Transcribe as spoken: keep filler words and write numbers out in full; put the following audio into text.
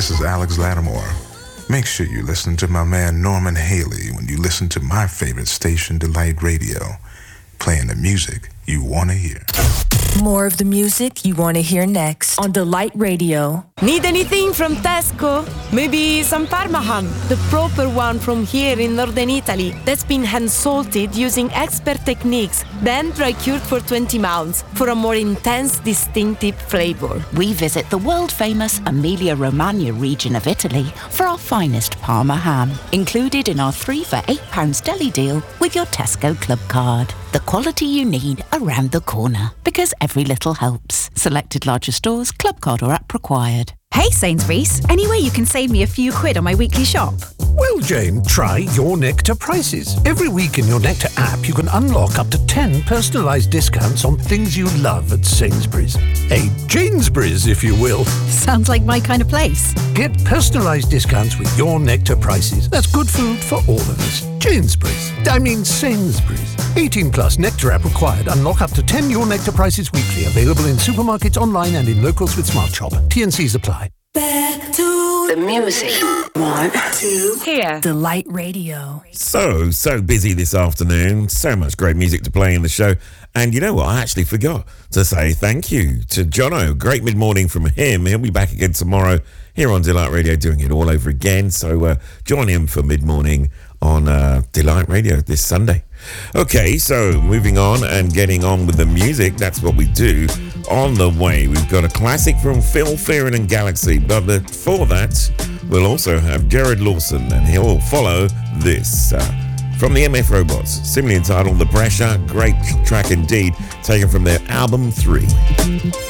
this is Alex Lattimore. Make sure you listen to my man Norman Haley when you listen to my favorite station, Delight Radio, playing the music you want to hear. More of the music you want to hear next on Delight Radio. Need anything from Tesco? Maybe some Parma ham, the proper one from here in northern Italy, that's been hand-salted using expert techniques, then dry-cured for twenty months for a more intense, distinctive flavor. We visit the world-famous Emilia-Romagna region of Italy for our finest Parma ham, included in our three for eight pounds deli deal with your Tesco Club card. The quality you need around the corner, because every little helps. Selected larger stores, club card or app required. Hey Sainsbury's, any way you can save me a few quid on my weekly shop? Well, Jane, try Your Nectar Prices. Every week in Your Nectar app, you can unlock up to ten personalised discounts on things you love at Sainsbury's. A Janesbury's, if you will. Sounds like my kind of place. Get personalised discounts with Your Nectar Prices. That's good food for all of us. Janesbury's. I mean Sainsbury's. eighteen plus Nectar app required. Unlock up to ten Your Nectar Prices weekly. Available in supermarkets, online and in locals with Smart Shop. T and C's apply. Back to The music. one, two, Here. Delight Radio. So, so busy this afternoon. So much great music to play in the show. And you know what? I actually forgot to say thank you to Jono. Great mid-morning from him. He'll be back again tomorrow here on Delight Radio doing it all over again. So uh, join him for mid-morning on uh, Delight Radio this Sunday. Okay, so moving on and getting on with the music. That's what we do. On the way, we've got a classic from Phil Fearon and Galaxy. But before that, we'll also have Jared Lawson, and he'll follow this uh, from the M F Robots, simply entitled The Pressure. Great track indeed, taken from their album three.